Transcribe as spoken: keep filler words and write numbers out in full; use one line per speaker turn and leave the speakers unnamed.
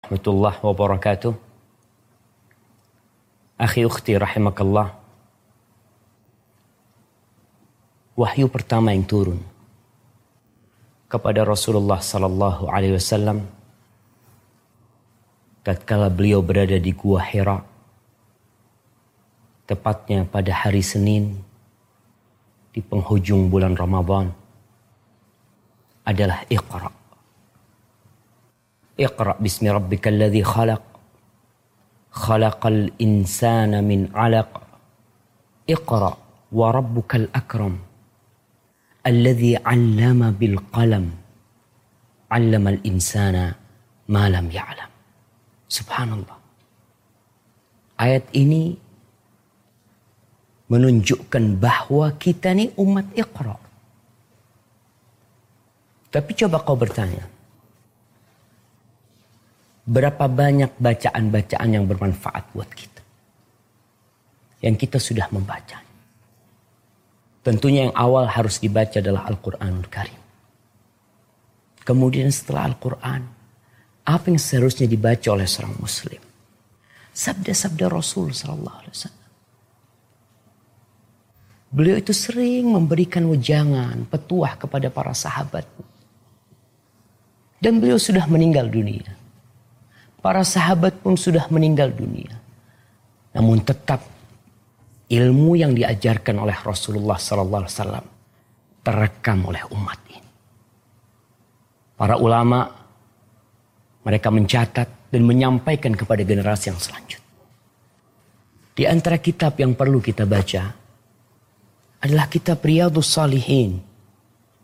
Warahmatullahi wabarakatuh. Akhi ukhti rahimakallah. Wahyu pertama yang turun kepada Rasulullah sallallahu alaihi wasallam tatkala beliau berada di Gua Hira, tepatnya pada hari Senin di penghujung bulan Ramadan, adalah Iqra. Iqra bismi rabbikal ladzi khalaq. Khalaqal insana min 'alaq. Iqra wa rabbukal akram. Alladzi 'allama bil qalam. 'Allamal insana ma lam ya'lam. Subhanallah. Ayat ini menunjukkan bahwa kita ini umat Iqra. Tapi coba kau bertanya, berapa banyak bacaan-bacaan yang bermanfaat buat kita, yang kita sudah membaca? Tentunya yang awal harus dibaca adalah Al-Quranul Karim. Kemudian setelah Al-Quran, apa yang seharusnya dibaca oleh seorang muslim? Sabda-sabda Rasul sallallahu alaihi wasallam. Beliau itu sering memberikan wejangan, petuah kepada para sahabat. Dan beliau sudah meninggal dunia. Para sahabat pun sudah meninggal dunia. Namun tetap ilmu yang diajarkan oleh Rasulullah sallallahu alaihi wasallam terekam oleh umat ini. Para ulama, mereka mencatat dan menyampaikan kepada generasi yang selanjutnya. Di antara kitab yang perlu kita baca adalah kitab Riyadhus Shalihin